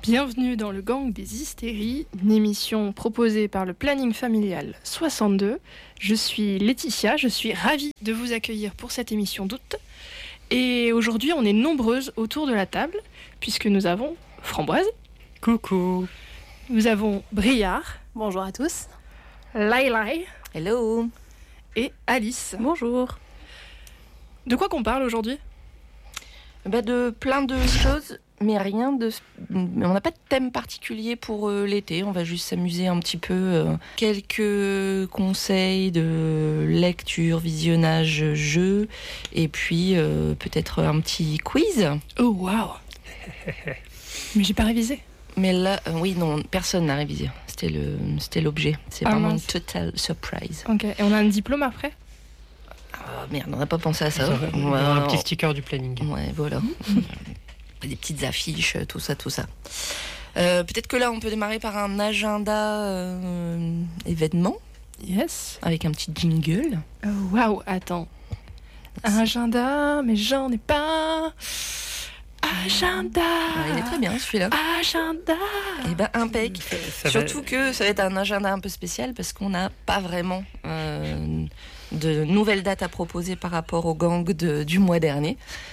Bienvenue dans le Gang des Hystéries, une émission proposée par le Planning Familial 62. Je suis Laetitia, je suis ravie de vous accueillir pour cette émission d'août. Et aujourd'hui, on est nombreuses autour de la table, puisque nous avons Framboise. Coucou. Nous avons Briard. Bonjour à tous. Laïlaï. Hello. Et Alice. Bonjour. De quoi qu'on parle aujourd'hui ? De plein de choses, mais rien de... On n'a pas de thème particulier pour l'été, on va juste s'amuser un petit peu. Quelques conseils de lecture, visionnage, jeu, et puis peut-être un petit quiz. Oh waouh. Mais j'ai pas révisé. Mais là, oui, non, personne n'a révisé. C'était l'objet. C'est vraiment mince. une totale surprise. Ok, et on a un diplôme après ? Ah merde, on n'a pas pensé à ça. On a un petit sticker du planning. Ouais, voilà. Des petites affiches, tout ça. Peut-être que là, on peut démarrer par un agenda événement. Yes. Avec un petit jingle. Oh waouh, attends. Un agenda, mais j'en ai pas. Agenda. Il est très bien celui-là. Agenda. Et impec. Surtout que ça va être un agenda un peu spécial parce qu'on n'a pas vraiment de nouvelles dates à proposer par rapport au gang du mois dernier.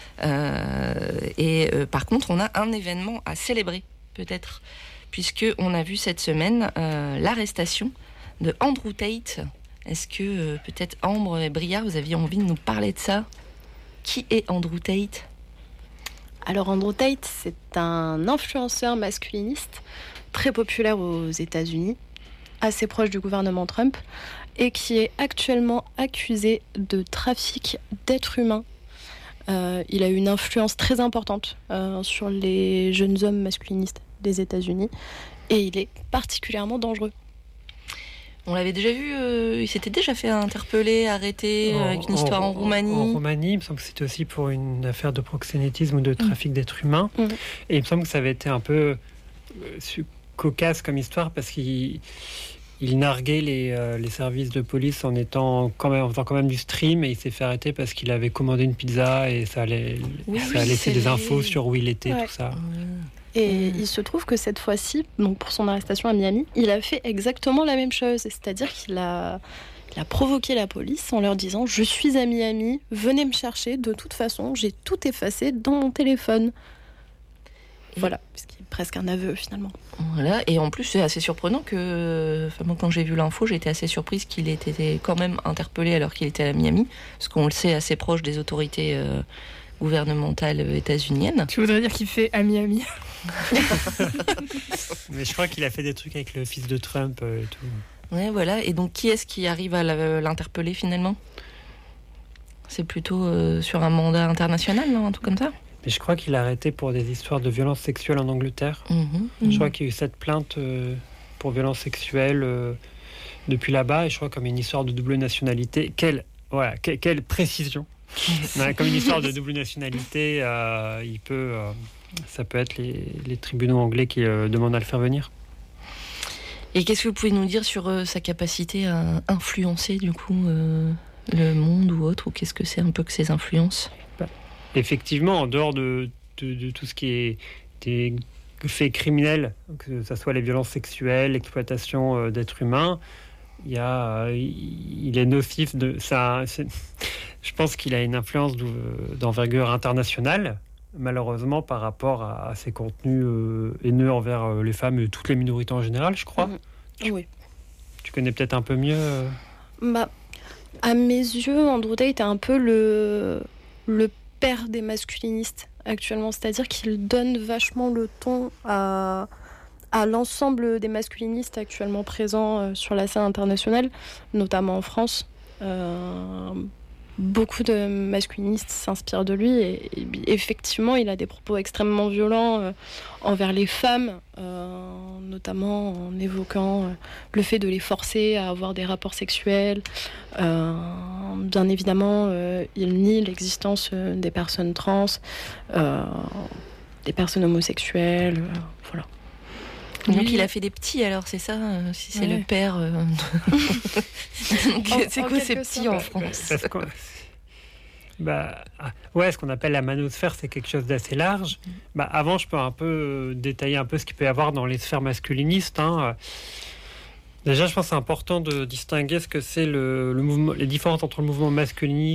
Par contre, on a un événement à célébrer, peut-être, puisqu'on a vu cette semaine l'arrestation de Andrew Tate. Est-ce que peut-être Ambre et Briard, vous aviez envie de nous parler de ça ? Qui est Andrew Tate ? Alors Andrew Tate, c'est un influenceur masculiniste très populaire aux États-Unis, assez proche du gouvernement Trump, et qui est actuellement accusé de trafic d'êtres humains. Il a une influence très importante sur les jeunes hommes masculinistes des États-Unis, et il est particulièrement dangereux. On l'avait déjà vu, il s'était déjà fait interpeller, arrêter, avec une histoire en Roumanie. En Roumanie, il me semble que c'était aussi pour une affaire de proxénétisme ou de trafic d'êtres humains. Et il me semble que ça avait été un peu cocasse comme histoire parce qu'il narguait les services de police en faisant quand même du stream, et il s'est fait arrêter parce qu'il avait commandé une pizza et ça a laissé des infos sur où il était, tout ça. Et il se trouve que cette fois-ci, donc pour son arrestation à Miami, il a fait exactement la même chose. C'est-à-dire qu'il a provoqué la police en leur disant « Je suis à Miami, venez me chercher, de toute façon, j'ai tout effacé dans mon téléphone. » Voilà, ce qui est presque un aveu finalement. Voilà, et en plus c'est assez surprenant que, moi, quand j'ai vu l'info, j'ai été assez surprise qu'il ait été quand même interpellé alors qu'il était à Miami, parce qu'on le sait, assez proche des autorités gouvernementales états-uniennes. Tu voudrais dire qu'il fait à Miami ? Mais je crois qu'il a fait des trucs avec le fils de Trump et tout. Ouais, voilà, et donc qui est-ce qui arrive à l'interpeller finalement ? C'est plutôt sur un mandat international, non ? Un truc comme ça ? Mais je crois qu'il a arrêté pour des histoires de violences sexuelles en Angleterre. Je crois qu'il y a eu cette plainte pour violences sexuelles depuis là-bas, et je crois comme une histoire de double nationalité. Quelle précision. Comme une histoire de double nationalité, ça peut être les tribunaux anglais qui demandent à le faire venir. Et qu'est-ce que vous pouvez nous dire sur sa capacité à influencer du coup le monde ou autre, ou qu'est-ce que c'est un peu que ces influences ? Effectivement, en dehors de tout ce qui est des faits criminels, que ce soit les violences sexuelles, l'exploitation d'êtres humains, il est nocif je pense qu'il a une influence d'envergure internationale, malheureusement, par rapport à ses contenus haineux envers les femmes et toutes les minorités en général, je crois. Oui. Tu connais peut-être un peu mieux à mes yeux, Andrew Tate est un peu le père des masculinistes actuellement, c'est-à-dire qu'il donne vachement le ton à l'ensemble des masculinistes actuellement présents sur la scène internationale, notamment en France. Beaucoup de masculinistes s'inspirent de lui, et effectivement il a des propos extrêmement violents envers les femmes, notamment en évoquant le fait de les forcer à avoir des rapports sexuels. Bien évidemment, il nie l'existence des personnes trans, des personnes homosexuelles, voilà. Donc il a fait des petits, alors c'est ça, si c'est le père. Donc, c'est quoi ces petits en France ? Ouais, ce qu'on appelle la manosphère, c'est quelque chose d'assez large. Avant, je peux un peu détailler un peu ce qu'il peut y avoir dans les sphères masculinistes. Déjà, je pense que c'est important de distinguer ce que c'est le mouvement, les différences entre le mouvement masculiniste